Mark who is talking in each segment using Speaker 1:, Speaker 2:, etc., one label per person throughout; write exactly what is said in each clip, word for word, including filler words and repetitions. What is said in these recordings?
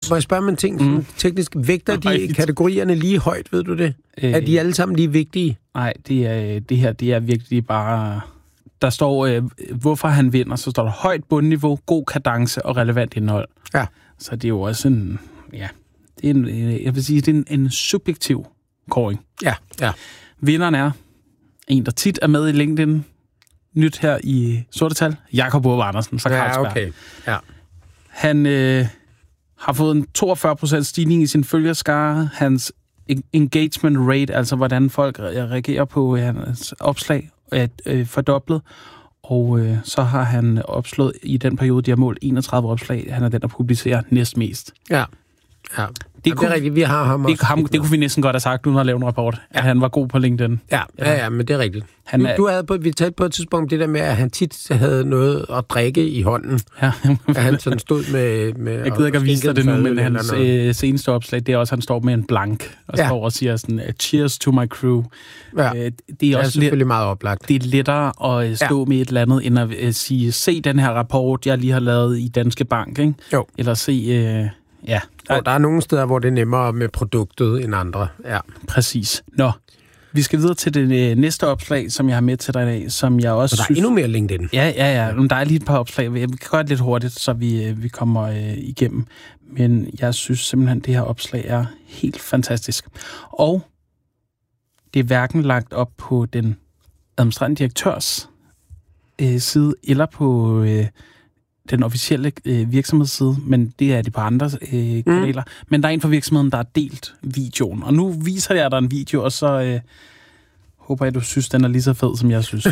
Speaker 1: Må jeg spørge om en ting? Mm. Teknisk vægter de Ej, kategorierne lige højt, ved du det? Øh, er de alle sammen lige vigtige?
Speaker 2: Nej, det, er, det her det er virkelig bare... Der står, øh, hvorfor han vinder, så står der højt bundniveau, god kadence og relevant indhold.
Speaker 1: Ja.
Speaker 2: Så det er jo også en... Ja, det er en, jeg vil sige, det er en, en subjektiv kåring.
Speaker 1: Ja, ja.
Speaker 2: Vinderen er en, der tit er med i LinkedIn. Nyt her i Sorte Tal. Jakob Ove Andersen fra Carlsberg.
Speaker 1: Ja, okay. Ja.
Speaker 2: Han øh, har fået en toogfyrre procent stigning i sin følgerskare. Hans engagement rate, altså hvordan folk reagerer på hans opslag, er øh, fordoblet. Og øh, så har han opslået i den periode, de har målt enogtredive opslag. Han er den, der publicerer næstmest.
Speaker 1: Ja. Ja. Det, kunne, det er rigtigt, vi har ham
Speaker 2: det,
Speaker 1: også.
Speaker 2: Ham, det kunne vi næsten godt have sagt, uden at lave en rapport, ja. At han var god på LinkedIn.
Speaker 1: Ja, ja, ja, men det er rigtigt. Han er, du, du havde på, vi talte på et tidspunkt det der med, at han tit havde noget at drikke i hånden. Ja. At han sådan stod med... med
Speaker 2: jeg gider ikke at vise dig det nu, men hans øh, seneste opslag, det er også, at han står med en blank, og ja. står og siger sådan, cheers to my crew.
Speaker 1: Ja. Øh, det er, det er også selvfølgelig lidt, meget oplagt.
Speaker 2: Det er lettere at stå ja. med et eller andet, end at øh, sige, se den her rapport, jeg lige har lavet i Danske Bank, ikke?
Speaker 1: Jo.
Speaker 2: Eller se... Øh, Ja.
Speaker 1: Og der er nogle steder, hvor det er nemmere med produktet end andre. Ja.
Speaker 2: Præcis. Nå, vi skal videre til det næste opslag, som jeg har med til dig i dag, som jeg også
Speaker 1: så der er
Speaker 2: synes...
Speaker 1: endnu mere LinkedIn.
Speaker 2: Ja, ja, ja. Der er lige et par opslag. Vi kan gøre det lidt hurtigt, så vi, vi kommer øh, igennem. Men jeg synes simpelthen, at det her opslag er helt fantastisk. Og det er hverken lagt op på den administrerende direktørs øh, side, eller på... Øh, den officielle øh, virksomhedsside, men det er det på andre øh, kanaler. Mm. Men der er en fra virksomheden, der har delt videoen. Og nu viser jeg dig en video, og så øh, håber jeg, du synes, den er lige så fed, som jeg synes.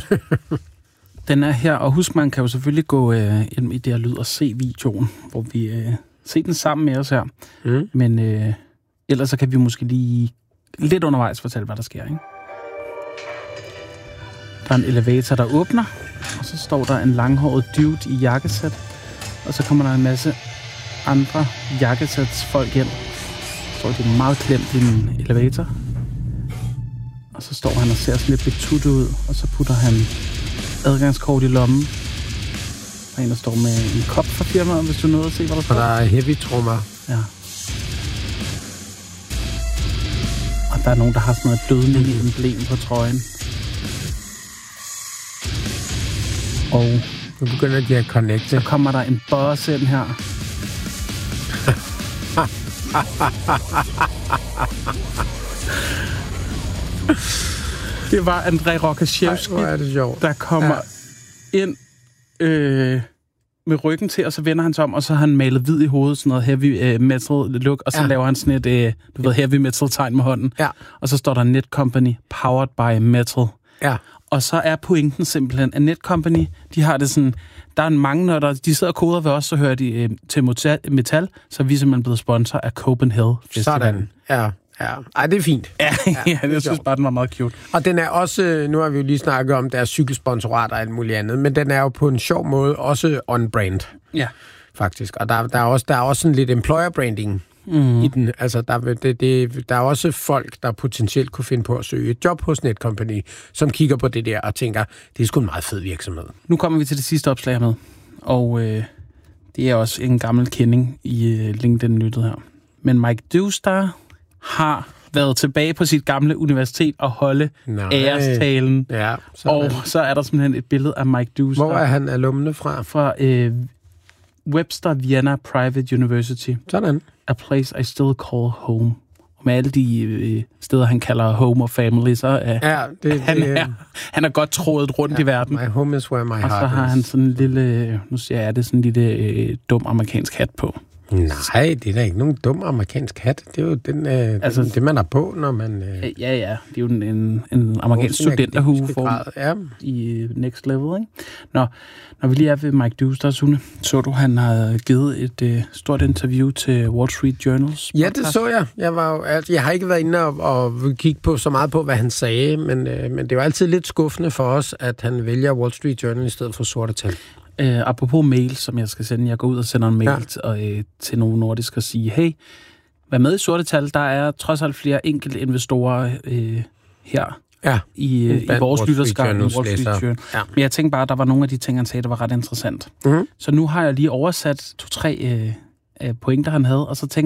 Speaker 2: Den er her, og husk, man kan jo selvfølgelig gå øh, ind i det her lyd og se videoen, hvor vi øh, ser den sammen med os her. Mm. Men øh, ellers så kan vi måske lige lidt undervejs fortælle, hvad der sker, ikke? Der er en elevator, der åbner, og så står der en langhåret dude i jakkesæt, og så kommer der en masse andre jakkesætsfolk ind. Så står de meget klemt i en elevator. Og så står han og ser sådan lidt betuttet ud, og så putter han adgangskort i lommen. Der er en, der står med en kop fra firmaet, hvis du nåede at se, hvad der står.
Speaker 1: Og der er heavy trommer.
Speaker 2: Ja. Og der er nogen, der har sådan noget dødende emblem på trøjen. Og
Speaker 1: nu begynder de at connecte.
Speaker 2: Så kommer der en boss ind her. Det var André Rokoszewski, der kommer ja. ind øh, med ryggen til, og så vender han sig om, og så har han malet hvid i hovedet, sådan noget heavy uh, metal look, og så ja. laver han sådan et uh, du ved, heavy metal tegn med hånden. Ja. Og så står der Netcompany, powered by metal. Ja. Og så er pointen simpelthen, at Netcompany, de har det sådan, der er mange, når der, de sidder og koder ved os, så hører de øh, til metal, så er vi simpelthen blevet sponsor af Copenhagen Festival.
Speaker 1: Sådan, ja. Ja, ej, det er fint.
Speaker 2: Ja, ja, ja jeg synes bare, den var meget cute.
Speaker 1: Og den er også, nu har vi jo lige snakket om deres cykelsponsorat og alt muligt andet, men den er jo på en sjov måde også on-brand.
Speaker 2: Ja.
Speaker 1: Faktisk. Og der, der, er også, der er også sådan lidt employer branding mm. i den. Altså, der, det, det, der er også folk, der potentielt kunne finde på at søge et job hos Netcompany, som kigger på det der og tænker, det er sgu en meget fed virksomhed.
Speaker 2: Nu kommer vi til det sidste opslag med, og øh, det er også en gammel kending i øh, LinkedIn-nyttet her. Men Mike Dewstar har været tilbage på sit gamle universitet og holde Nej. ærestalen. Ja, og så er der simpelthen et billede af Mike Dewstar.
Speaker 1: Hvor er han alumne fra?
Speaker 2: Fra øh, Webster Vienna Private University.
Speaker 1: Sådan.
Speaker 2: A place I still call home. Og med alle de øh, steder, han kalder home og family, så øh,
Speaker 1: ja, det,
Speaker 2: han,
Speaker 1: det,
Speaker 2: er, han er godt trådet rundt
Speaker 1: ja,
Speaker 2: i verden.
Speaker 1: My home is where my heart is.
Speaker 2: Og så har han sådan en lille, nu siger jeg det, sådan en lille øh, dum amerikansk hat på.
Speaker 1: Nej, det er da ikke nogen dum amerikansk hat. Det er jo den, øh, altså, den, det, man har på, når man... Øh,
Speaker 2: ja, ja. Det er jo en, en, en amerikansk studenterhueform
Speaker 1: ja.
Speaker 2: i next level, ikke? Nå, når vi lige er ved Mike Dewstar, Sune, så du, han har givet et øh, stort interview til Wall Street Journals?
Speaker 1: Ja, det så jeg. Jeg, var jo, altså, jeg har ikke været inde og, og kigge på så meget på, hvad han sagde, men, øh, men det var altid lidt skuffende for os, at han vælger Wall Street Journal i stedet for Sorte Tal.
Speaker 2: Uh, apropos mail, som jeg skal sende. Jeg går ud og sender en mail ja. og, uh, til nogle nordiske og sige, hey, vær med i Sorte Tal. Der er trods alt flere enkelte investorer uh, her
Speaker 1: ja.
Speaker 2: i, uh, i vores lytterskab. Ja. Men jeg tænkte bare, at der var nogle af de ting, han sagde, der var ret interessant. Mm-hmm. Så nu har jeg lige oversat to-tre uh, pointer, han havde, og så tænkte